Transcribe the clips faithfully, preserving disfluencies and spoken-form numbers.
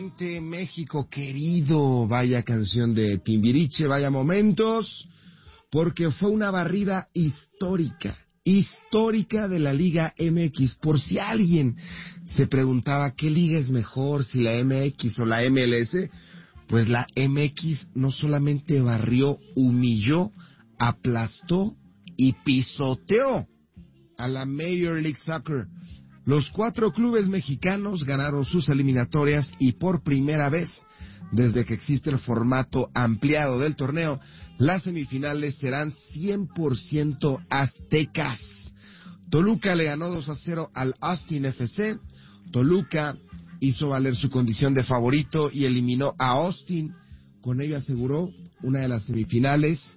Exactamente, México querido, vaya canción de Timbiriche, vaya momentos, porque fue una barrida histórica, histórica de la Liga M X. Por si alguien se preguntaba qué liga es mejor, si la M X o la M L S, pues la M X no solamente barrió, humilló, aplastó y pisoteó a la Major League Soccer. Los cuatro clubes mexicanos ganaron sus eliminatorias y por primera vez desde que existe el formato ampliado del torneo, las semifinales serán cien por ciento aztecas. Toluca le ganó dos a cero al Austin F C. Toluca hizo valer su condición de favorito y eliminó a Austin. Con ello aseguró una de las semifinales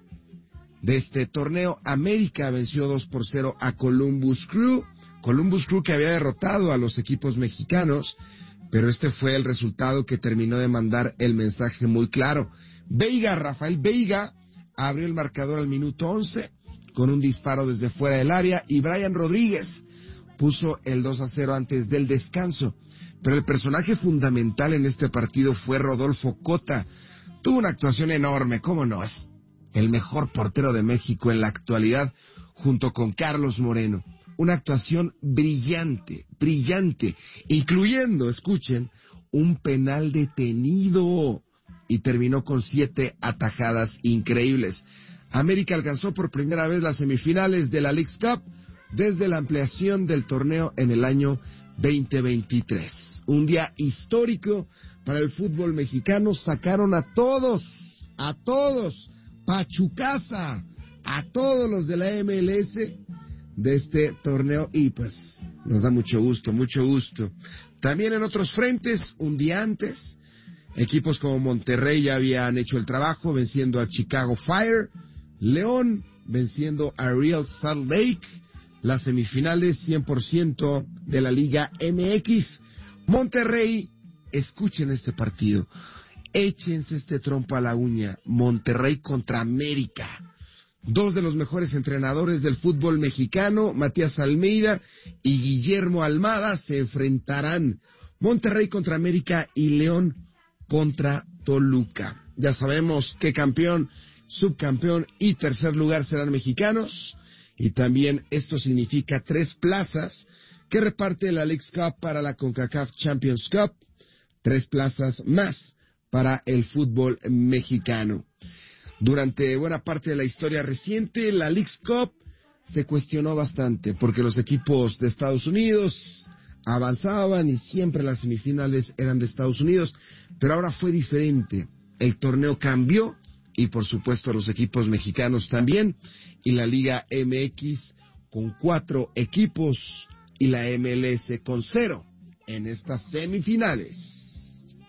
de este torneo. América venció dos por cero a Columbus Crew. Columbus Crew que había derrotado a los equipos mexicanos, pero este fue el resultado que terminó de mandar el mensaje muy claro. Veiga, Rafael Veiga, abrió el marcador al minuto once con un disparo desde fuera del área y Brian Rodríguez puso el dos a cero antes del descanso. Pero el personaje fundamental en este partido fue Rodolfo Cota. Tuvo una actuación enorme, ¿cómo no? Es el mejor portero de México en la actualidad, junto con Carlos Moreno. Una actuación brillante, brillante, incluyendo, escuchen, un penal detenido y terminó con siete atajadas increíbles. América alcanzó por primera vez las semifinales de la Leagues Cup desde la ampliación del torneo en el año veinte veintitrés. Un día histórico para el fútbol mexicano. Sacaron a todos, a todos, Pachucaza, a todos los de la M L S de este torneo y pues nos da mucho gusto, mucho gusto. También en otros frentes, un día antes, equipos como Monterrey ya habían hecho el trabajo venciendo a Chicago Fire, León venciendo a Real Salt Lake, las semifinales cien por ciento de la Liga M X. Monterrey, escuchen este partido, échense este trompo a la uña, Monterrey contra América. Dos de los mejores entrenadores del fútbol mexicano, Matías Almeida y Guillermo Almada, se enfrentarán. Monterrey contra América y León contra Toluca. Ya sabemos que campeón, subcampeón y tercer lugar serán mexicanos. Y también esto significa tres plazas que reparte la Leagues Cup para la CONCACAF Champions Cup. Tres plazas más para el fútbol mexicano. Durante buena parte de la historia reciente, la Leagues Cup se cuestionó bastante porque los equipos de Estados Unidos avanzaban y siempre las semifinales eran de Estados Unidos, pero ahora fue diferente. El torneo cambió y por supuesto los equipos mexicanos también, y la Liga M X con cuatro equipos y la M L S con cero en estas semifinales.